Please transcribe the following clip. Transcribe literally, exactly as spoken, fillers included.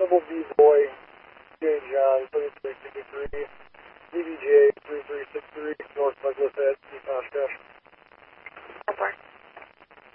Double B Boy, J John, thirty-three fifty-three, D B J three three six three, North Douglas at East Oshkosh. Four.